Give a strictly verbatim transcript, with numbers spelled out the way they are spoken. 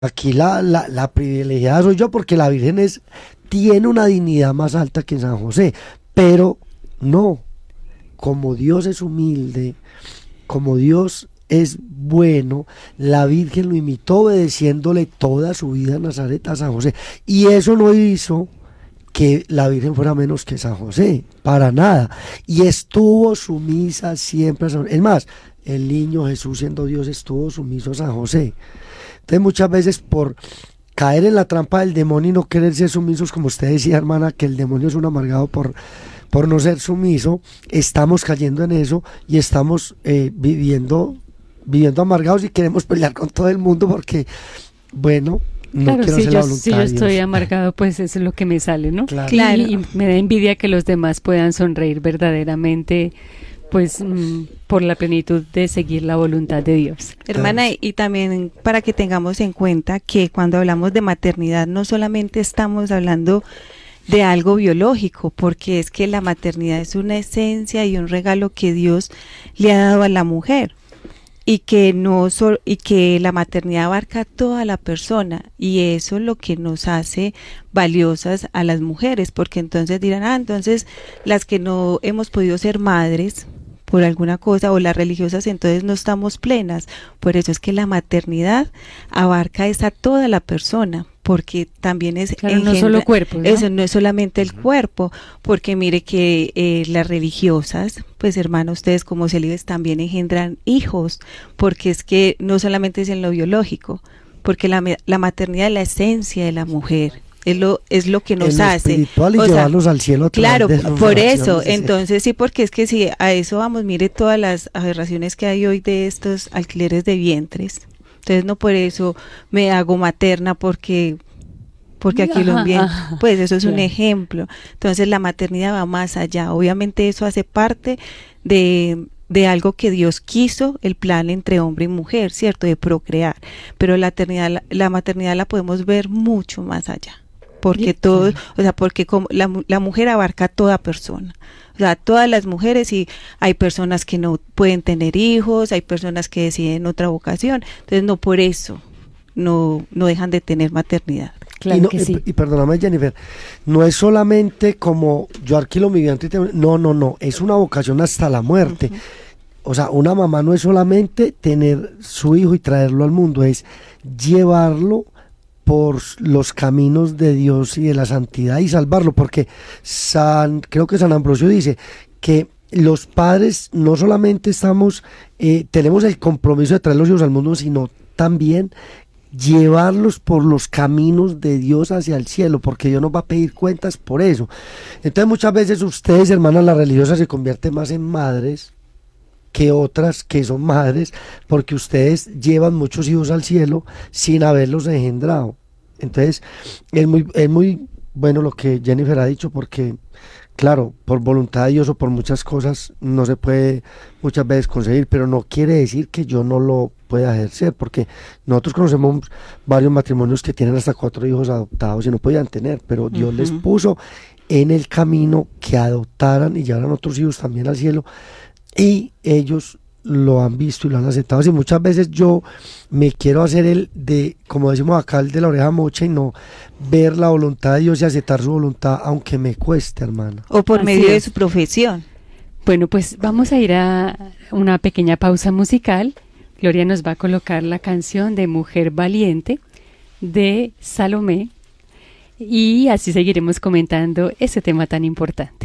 Aquí la, la, la privilegiada soy yo porque la Virgen es, tiene una dignidad más alta que San José, pero no, como Dios es humilde, como Dios es bueno, la Virgen lo imitó obedeciéndole toda su vida en Nazaret a San José. Y eso no hizo que la Virgen fuera menos que San José, para nada. Y estuvo sumisa siempre a San José. Es más, el niño Jesús siendo Dios estuvo sumiso a San José. Entonces muchas veces por caer en la trampa del demonio y no querer ser sumisos, como usted decía, hermana, que el demonio es un amargado por, por no ser sumiso, estamos cayendo en eso y estamos eh, viviendo, viviendo amargados y queremos pelear con todo el mundo porque, bueno, no Claro, quiero si hacer yo, la voluntad si yo de estoy Dios. amargado, pues eso es lo que me sale, ¿no? Claro. Claro. Y, y me da envidia que los demás puedan sonreír verdaderamente, pues mm, por la plenitud de seguir la voluntad de Dios. Hermana, y también para que tengamos en cuenta que cuando hablamos de maternidad no solamente estamos hablando de algo biológico, porque es que la maternidad es una esencia y un regalo que Dios le ha dado a la mujer y que no so- y que la maternidad abarca a toda la persona y eso es lo que nos hace valiosas a las mujeres, porque entonces dirán, ah, entonces las que no hemos podido ser madres por alguna cosa o las religiosas entonces no estamos plenas. Por eso es que la maternidad abarca es a toda la persona, porque también es Claro, no engendra- solo cuerpos, ¿no? eso no es solamente el cuerpo, porque mire que eh, las religiosas, pues hermanos, ustedes como célibes también engendran hijos, porque es que no solamente es en lo biológico, porque la, me- la maternidad es la esencia de la mujer. Es lo, es lo que nos En lo hace. espiritual y O sea, llevarlos al cielo a través claro, de sus por eso, oraciones, entonces sí, porque es que si a eso vamos, mire todas las aberraciones que hay hoy de estos alquileres de vientres. Entonces no por eso me hago materna porque porque aquí los Ajá, bien, ajá. pues eso es un Claro. ejemplo. Entonces la maternidad va más allá. Obviamente eso hace parte de de algo que Dios quiso, el plan entre hombre y mujer, ¿cierto? De procrear. Pero la eternidad, la, la maternidad la podemos ver mucho más allá. Porque Bien, todo, claro. o sea, porque como la, mu- la mujer abarca a toda persona. O sea, todas las mujeres y hay personas que no pueden tener hijos, hay personas que deciden otra vocación. Entonces no por eso no, no dejan de tener maternidad. Claro y, no, que y- sí. y perdóname, Jennifer, no es solamente como yo alquilo mi vientre, y te- no, no, no, es una vocación hasta la muerte. Ujú. O sea, una mamá no es solamente tener su hijo y traerlo al mundo, es llevarlo por los caminos de Dios y de la santidad y salvarlo, porque San, creo que San Ambrosio dice que los padres no solamente estamos, eh, tenemos el compromiso de traer los hijos al mundo, sino también llevarlos por los caminos de Dios hacia el cielo, porque Dios nos va a pedir cuentas por eso. Entonces muchas veces ustedes, hermanas, las religiosas se convierten más en madres que otras que son madres, porque ustedes llevan muchos hijos al cielo sin haberlos engendrado. Entonces, es muy, es muy bueno lo que Jennifer ha dicho, porque, claro, por voluntad de Dios o por muchas cosas no se puede muchas veces conseguir, pero no quiere decir que yo no lo pueda ejercer, porque nosotros conocemos varios matrimonios que tienen hasta cuatro hijos adoptados y no podían tener, pero Dios les Ujú. puso en el camino que adoptaran y llevaran otros hijos también al cielo, y ellos lo han visto y lo han aceptado. Y muchas veces yo me quiero hacer el de, como decimos acá, el de la oreja mocha y no ver la voluntad de Dios y aceptar su voluntad, aunque me cueste, hermana. O por Así medio de es. su profesión. Bueno, pues vamos a ir a una pequeña pausa musical. Gloria nos va a colocar la canción de Mujer Valiente de Salomé y así seguiremos comentando ese tema tan importante.